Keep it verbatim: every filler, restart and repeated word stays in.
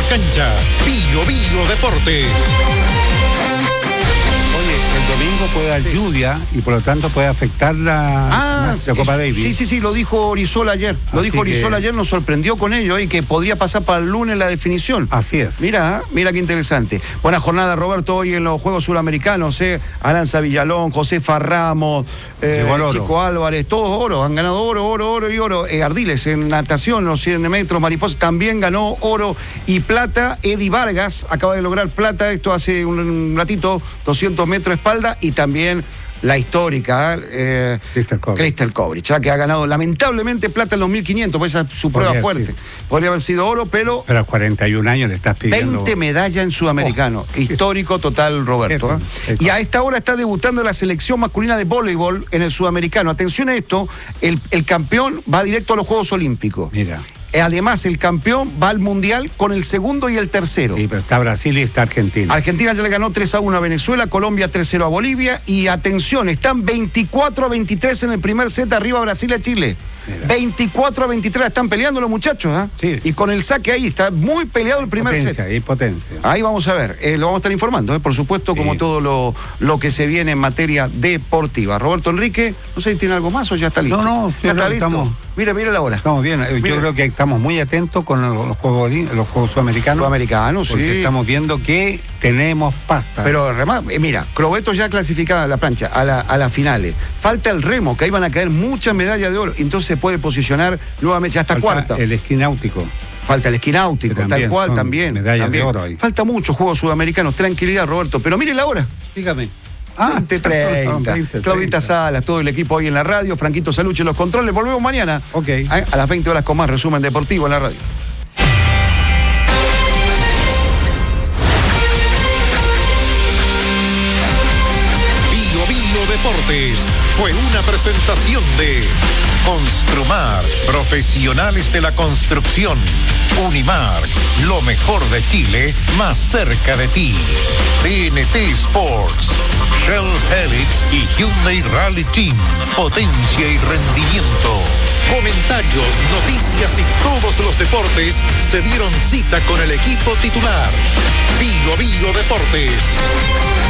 cancha. Bio Bio Deportes. El domingo puede haber lluvia y por lo tanto puede afectar la, ah, la Copa es, Davis. Sí, sí, sí, lo dijo Orizola ayer. Lo Así dijo Orizola que... ayer, nos sorprendió con ello y que podría pasar para el lunes la definición. Así es. Mira, mira qué interesante. Buena jornada, Roberto, hoy en los Juegos Suramericanos, ¿eh? Aranza Villalón, José Farramos, eh, Chico Álvarez, todos oro, han ganado oro, oro, oro y oro. Eh, Ardiles en natación, los cien metros, mariposa, también ganó oro y plata. Eddie Vargas acaba de lograr plata, esto hace un ratito, doscientos metros espalda, y también la histórica eh, Crystal Kovrich, que ha ganado lamentablemente plata en los mil quinientos, pues esa es su prueba Podría fuerte. Ser. Podría haber sido oro, pero... Pero a cuarenta y un años le estás pidiendo... veinte medallas en sudamericano. Oh. Histórico total, Roberto. ¿eh? Y a esta hora está debutando la selección masculina de voleibol en el sudamericano. Atención a esto, el, el campeón va directo a los Juegos Olímpicos. Mira. Además, el campeón va al Mundial con el segundo y el tercero. Sí, pero está Brasil y está Argentina. Argentina ya le ganó tres a uno a Venezuela, Colombia tres cero a Bolivia. Y atención, están veinticuatro a veintitrés en el primer set, arriba Brasil a Chile. Mira. veinticuatro a veintitrés, están peleando los muchachos. ¿eh? Sí. Y con el saque ahí, está muy peleado el primer potencia, set. Hay potencia. Ahí vamos a ver, eh, lo vamos a estar informando, ¿eh? por supuesto, sí. como todo lo, lo que se viene en materia deportiva. Roberto Enrique, no sé si tiene algo más o ya está listo. No, no, ya está listo. Estamos... Mira, mira la hora. Estamos bien. Mira. Yo creo que estamos muy atentos con los Juegos, los juegos Sudamericanos. Sudamericanos, porque sí. Estamos viendo que tenemos pasta. Pero además, mira, Cloveto ya clasificada a la plancha, a, la, a las finales. Falta el remo, que ahí van a caer muchas medallas de oro. Entonces se puede posicionar nuevamente, ya está Falta cuarta. El esquí náutico. Falta el esquí náutico, tal cual también. Medallas también. de oro ahí. Falta muchos Juegos Sudamericanos. Tranquilidad, Roberto. Pero mire la hora. Dígame. Ah, veinte treinta. Claudita Salas, todo el equipo hoy en la radio, Franquito Salucci en los controles. Volvemos mañana. Ok. A las veinte horas con más resumen deportivo en la radio. Bio Bio Deportes fue una presentación de Construmar, profesionales de la construcción. Unimar, lo mejor de Chile, más cerca de ti. T N T Sports, Shell Helix y Hyundai Rally Team, potencia y rendimiento. Comentarios, noticias y todos los deportes se dieron cita con el equipo titular. Bio Bio Deportes.